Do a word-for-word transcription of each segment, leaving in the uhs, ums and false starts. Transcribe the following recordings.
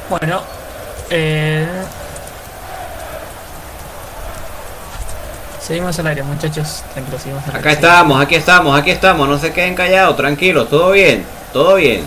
Bueno, eh, seguimos al aire, muchachos. Tranquilos, seguimos al aire. Acá estamos, aquí estamos, aquí estamos. No se queden callados, tranquilos, todo bien, todo bien.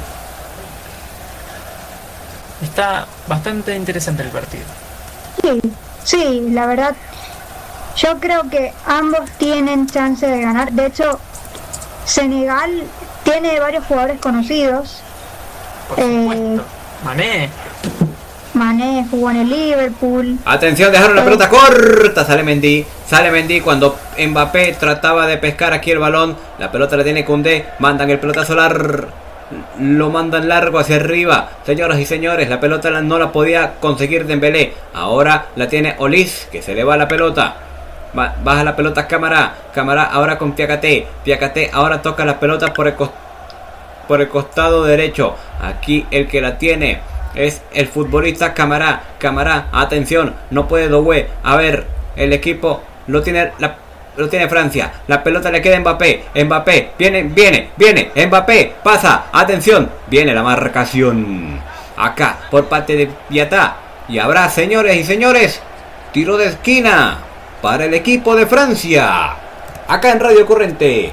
Está bastante interesante el partido. Sí, sí, la verdad, yo creo que ambos tienen chance de ganar. De hecho, Senegal tiene varios jugadores conocidos. Por Eh, supuesto. Mané. Mané jugó en el Liverpool. Atención, dejaron la pelota corta. Sale Mendy. Sale Mendy cuando Mbappé trataba de pescar aquí el balón. La pelota la tiene Koundé. Mandan el pelotazo largo. Lo mandan largo hacia arriba. Señoras y señores, la pelota no la podía conseguir Dembélé. Ahora la tiene Olis, que se le va la pelota. Baja la pelota Cámara. Cámara ahora con Piacaté. Piacaté ahora toca las pelotas por el, co por el costado derecho. Aquí el que la tiene es el futbolista Cámara. Cámara, atención, no puede Doué. A ver, el equipo lo tiene la, lo tiene Francia. La pelota le queda a Mbappé. Mbappé, viene, viene, viene. Mbappé, pasa, atención. Viene la marcación. Acá, por parte de Piatá. Y habrá, señores y señores, tiro de esquina para el equipo de Francia. Acá en Radio Corriente.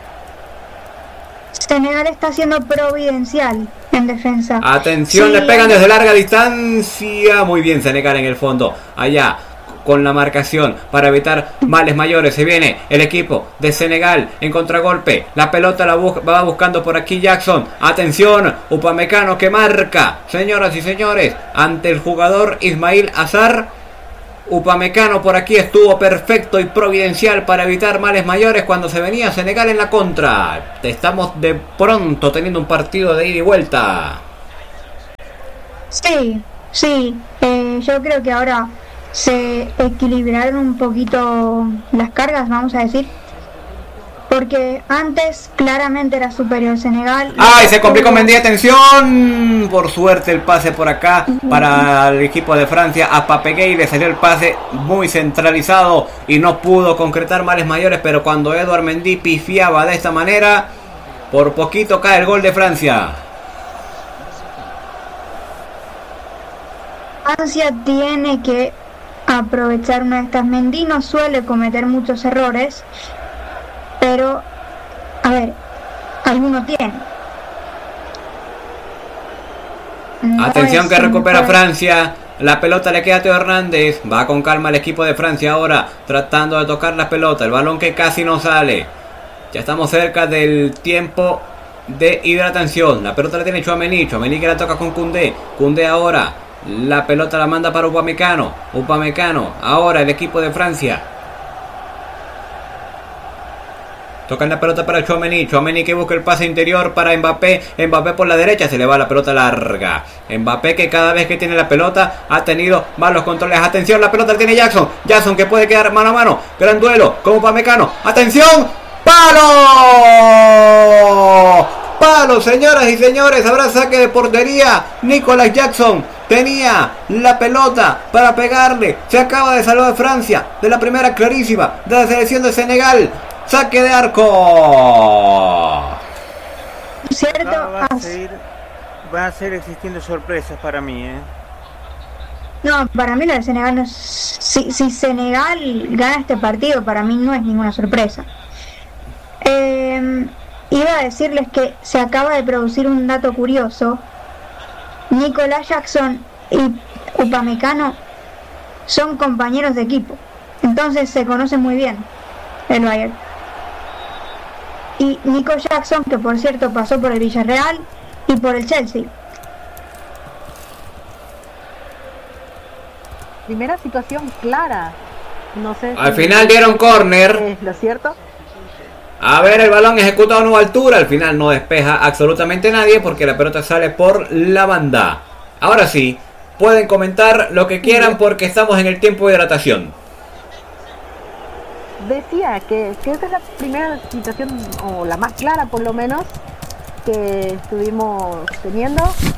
Senegal está siendo providencial en defensa. Atención, sí, le pegan desde larga distancia. Muy bien, Senegal en el fondo. Allá, con la marcación para evitar males mayores. Se viene el equipo de Senegal en contragolpe. La pelota la bu va buscando por aquí Jackson. Atención, Upamecano que marca. Señoras y señores, ante el jugador Ismail Azar. Upamecano por aquí estuvo perfecto y providencial para evitar males mayores cuando se venía Senegal en la contra. Estamos de pronto teniendo un partido de ida y vuelta. Sí, sí, eh, yo creo que ahora se equilibraron un poquito las cargas, vamos a decir, porque antes claramente era superior Senegal. ¡Ay! Se complicó Mendy, atención. Por suerte el pase por acá para el equipo de Francia. A Papegué le salió el pase muy centralizado y no pudo concretar males mayores. Pero cuando Edouard Mendy pifiaba de esta manera, por poquito cae el gol de Francia. Francia tiene que aprovechar una de estas. Mendy no suele cometer muchos errores, pero, a ver, alguno tiene. No Atención que recupera puede... Francia. La pelota le queda a Teo Hernández. Va con calma el equipo de Francia ahora, tratando de tocar la pelota. El balón que casi no sale. Ya estamos cerca del tiempo de hidratación. La pelota la tiene Tchouaméni. Tchouaméni que la toca con Koundé. Koundé ahora. La pelota la manda para Upamecano. Upamecano. Ahora el equipo de Francia. Tocan la pelota para Tchouaméni. Tchouaméni que busca el pase interior para Mbappé. Mbappé por la derecha. Se le va la pelota larga. Mbappé que cada vez que tiene la pelota ha tenido malos controles. Atención, la pelota la tiene Jackson. Jackson que puede quedar mano a mano. Gran duelo con Upamecano. Atención. ¡Palo! ¡Palo, señoras y señores! Habrá saque de portería. Nicolas Jackson tenía la pelota para pegarle. Se acaba de salvar Francia de la primera clarísima de la selección de Senegal. Saque de arco. Cierto. No, va a seguir, va a seguir existiendo sorpresas para mí, ¿eh? No, para mí lo de Senegal no es... si, si Senegal gana este partido, para mí no es ninguna sorpresa. Eh, iba a decirles que se acaba de producir un dato curioso. Nicolas Jackson y Upamecano son compañeros de equipo, entonces se conocen muy bien el Bayern. Y Nico Jackson, que por cierto pasó por el Villarreal y por el Chelsea. Primera situación clara. No sé. Al si final dieron córner. ¿Es lo cierto? A ver, el balón ejecutado a nueva altura. Al final no despeja absolutamente nadie porque la pelota sale por la banda. Ahora sí, pueden comentar lo que quieran porque estamos en el tiempo de hidratación. Decía que, que esta es la primera situación, o la más clara por lo menos, que estuvimos teniendo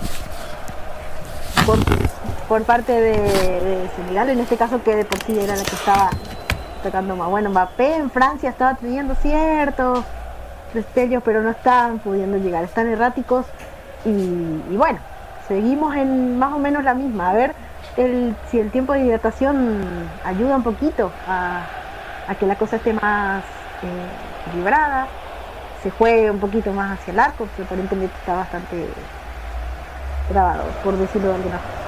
por, por parte de, de Senegal, en este caso, que de por sí era la que estaba tocando más. Bueno, Mbappé en Francia estaba teniendo ciertos destellos, pero no estaban pudiendo llegar, están erráticos y, y bueno, seguimos en más o menos la misma. A ver el, si el tiempo de hidratación ayuda un poquito a, a que la cosa esté más eh, equilibrada, se juegue un poquito más hacia el arco, que aparentemente está bastante trabado, por decirlo de alguna forma.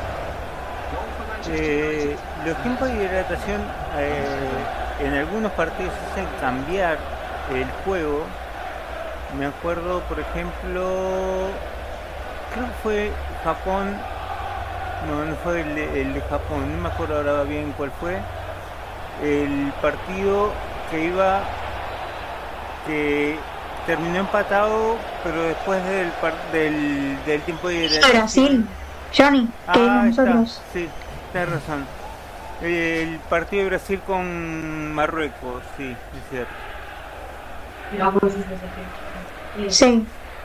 Eh, los tiempos de hidratación eh, en algunos partidos hacen cambiar el juego. Me acuerdo, por ejemplo, creo que fue Japón, no, no fue el de, el de Japón, no me acuerdo ahora bien cuál fue, el partido que iba, que terminó empatado, pero después del del, del tiempo de hidratación. Brasil, Johnny, que Ah, nosotros. está, sí, tienes razón. El partido de Brasil con Marruecos, sí, es cierto. Sí.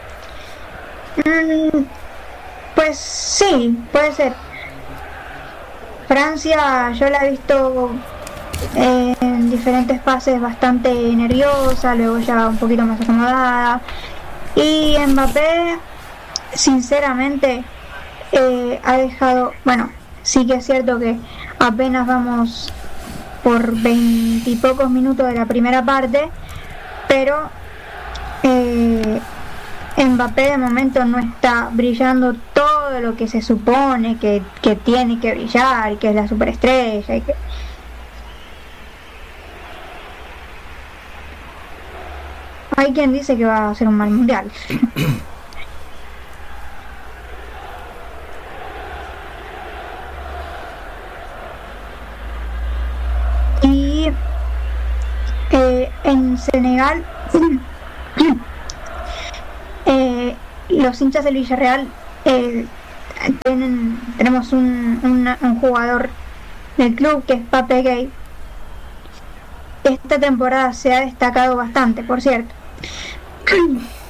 Mm, pues sí, puede ser. Francia, yo la he visto eh, en diferentes fases bastante nerviosa, luego ya un poquito más acomodada. Y Mbappé, sinceramente, eh, ha dejado, bueno, sí que es cierto que apenas vamos por veintipocos minutos de la primera parte, pero eh, Mbappé de momento no está brillando todo lo que se supone que, que tiene que brillar, que es la superestrella y que... Hay quien dice que va a ser un mal mundial. Y eh, en Senegal eh, los hinchas del Villarreal eh, tienen, tenemos un, un, un jugador del club que es Pape Gueye. Esta temporada se ha destacado bastante, por cierto.